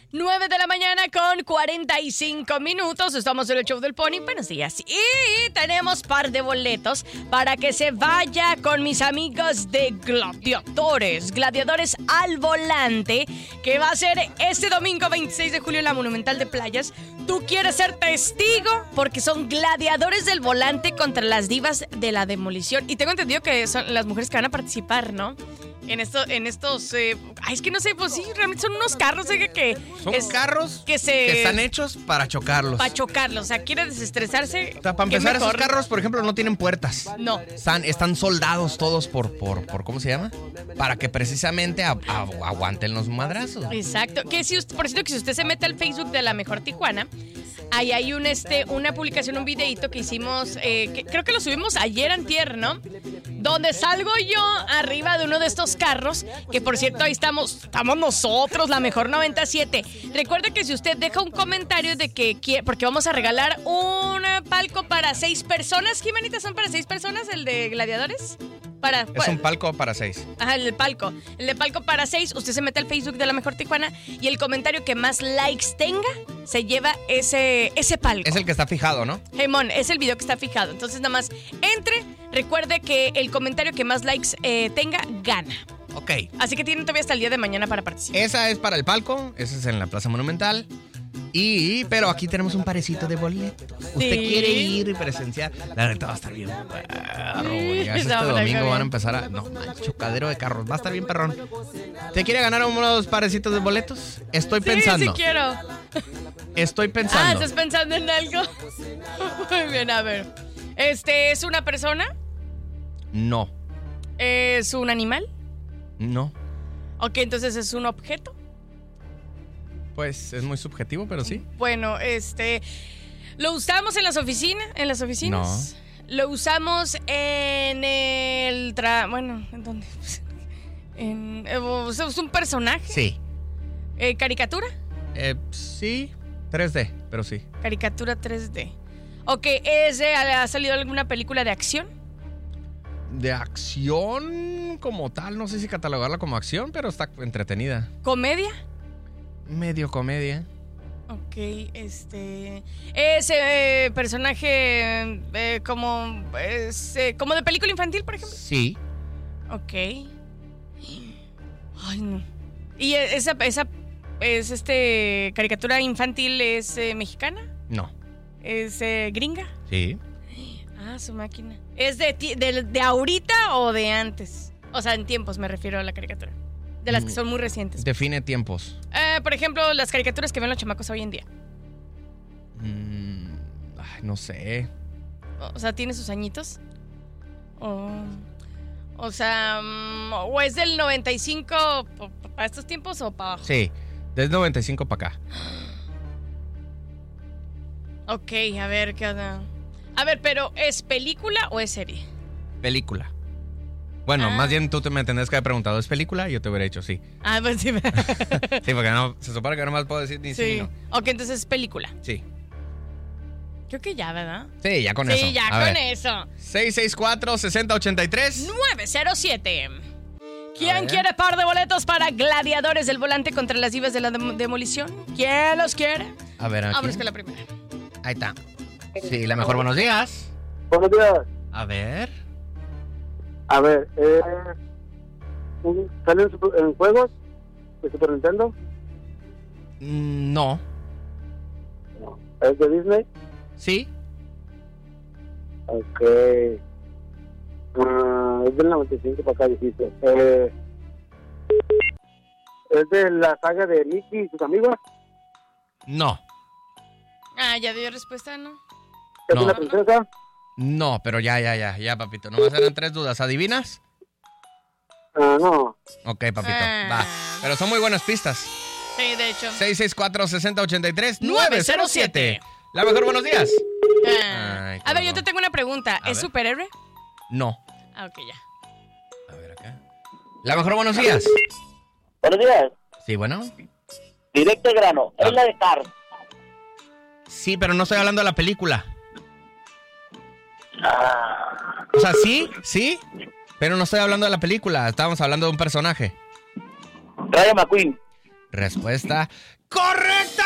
9 de la mañana con 45 minutos. Estamos en el show del Pony. Buenos días. Y tenemos par de boletos para que se vaya con mis amigos de Gladiadores. Gladiadores al volante, que va a ser este domingo 26 de julio en la Monumental de Playas. Tú quieres ser testigo porque son gladiadores del volante contra las divas de la demolición. Y tengo entendido que son las mujeres que van a participar, ¿no? En estos... es que no sé, pues sí, realmente son unos carros que son carros que están hechos para chocarlos. Para chocarlos, o sea, quiere desestresarse. O sea, para empezar, esos carros, por ejemplo, no tienen puertas. No. Están soldados todos por ¿cómo se llama? Para que precisamente aguanten los madrazos. Exacto. Que por cierto, que si usted se mete al Facebook de La Mejor Tijuana, ahí hay una publicación, un videíto que hicimos, que creo que lo subimos ayer antier, ¿no? Donde salgo yo arriba de uno de estos carros, que por cierto ahí estamos nosotros, La Mejor 97. Recuerde que si usted deja un comentario de que quiere, porque vamos a regalar un palco para 6 personas. ¿Jimenita, son para 6 personas el de Gladiadores? Es un palco para 6. Ajá, el de palco para 6. Usted se mete al Facebook de La Mejor Tijuana y el comentario que más likes tenga se lleva ese palco. Es el que está fijado, ¿no? Mon, es el video que está fijado. Entonces nada más entre, recuerde que el comentario que más likes tenga gana. Ok. Así que tienen todavía hasta el día de mañana para participar. Esa es para el palco, esa es en la Plaza Monumental. Pero aquí tenemos un parecito de boletos. ¿Sí? Usted quiere ir y presenciar. La neta va a estar bien perro. Este domingo van a empezar a... No, chocadero de carros. Va a estar bien perrón. ¿Te quiere ganar unos parecitos de boletos? Estoy pensando. Sí, quiero. Estoy pensando. ¿Estás pensando en algo? Muy bien, a ver. ¿Es una persona? No. ¿Es un animal? No. Ok, entonces ¿es un objeto? Pues es muy subjetivo, pero sí. Bueno, ¿lo usamos en las oficinas? ¿En las oficinas? No. ¿Lo usamos en el bueno, ¿en dónde? ¿Es un personaje? Sí. ¿Caricatura? Sí, 3D, pero sí. Caricatura 3D. Ok, ¿ha salido alguna película de acción? De acción como tal, no sé si catalogarla como acción, pero está entretenida. ¿Comedia? Medio comedia. Ok, ese personaje como de película infantil, por ejemplo. Sí. Ok. Ay, no. ¿Y esa caricatura infantil es mexicana? No. ¿Es gringa? Sí. Ah, su máquina. ¿Es de ahorita o de antes? O sea, en tiempos me refiero a la caricatura. De las que son muy recientes. Define tiempos. Por ejemplo, las caricaturas que ven los chamacos hoy en día. No sé. O sea, ¿tiene sus añitos? O sea, ¿o es del 95 para estos tiempos o para abajo? Sí, del 95 para acá. Ok, a ver, ¿qué onda? A ver, pero ¿es película o es serie? Película. Bueno, más bien tú me tendrías que haber preguntado, ¿es película? Y yo te hubiera dicho sí. Ah, pues sí. Sí, porque no, se supone que no más puedo decir ni sí ni no. Ok, entonces es película. Sí. Creo que ya, ¿verdad? Sí, ya con eso. Sí, ya con eso. 664-6083 907. ¿Quién quiere par de boletos para Gladiadores del volante contra las divas de la demolición? ¿Quién los quiere? A ver, aquí. Vámonos con la primera. Ahí está. Sí, La Mejor, buenos días. Buenos días. A ver, ¿salen en juegos de Super Nintendo? No. No. ¿Es de Disney? Sí. Ok. Es del 95 para acá, dijiste. ¿Es de la saga de Mickey y sus amigos? No. Ah, ya dio respuesta, ¿no? ¿Es No. una princesa? No, pero ya, papito. Nomás eran 3 dudas. ¿Adivinas? No. Ok, papito. Va. Pero son muy buenas pistas. Sí, de hecho. 664-6083 907. La Mejor, buenos días. Ay, a ver, yo te tengo una pregunta. ¿Es superhéroe? No. Ah, ok, ya. A ver acá. La Mejor, buenos días. Buenos días. Sí, bueno. Directo al grano. Es la de Cars. Sí, pero no estoy hablando de la película. O sea, sí, pero no estoy hablando de la película. Estábamos hablando de un personaje. Rayo McQueen. Respuesta correcta.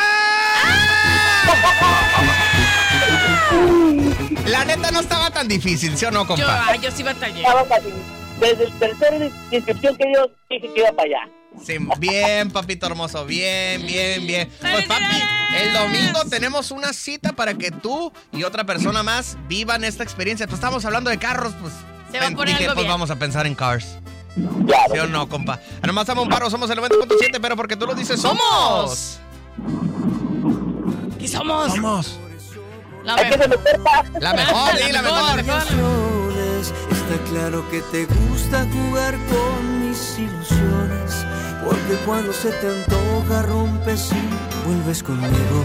La neta no estaba tan difícil, ¿sí o no, compa? Yo sí batallé. Estaba fácil. Desde el tercer inscripción que dio, dije que iba para allá. Sí, bien, papito hermoso, bien. Pues papi, el domingo tenemos una cita para que tú y otra persona más vivan esta experiencia. Pues estamos hablando de carros, pues Se va a poner algo pues bien. vamos a pensar en cars. Ya, ¿Sí o no, compa? Nomás estamos un paro, somos el 90.7, pero porque tú lo dices, ¡somos! ¿Qué somos? ¡Somos! La hay que mejor. se meter. La mejor, sí, la mejor. Está claro que te gusta jugar con mis ilusiones, porque cuando se te antoja rompes y vuelves conmigo.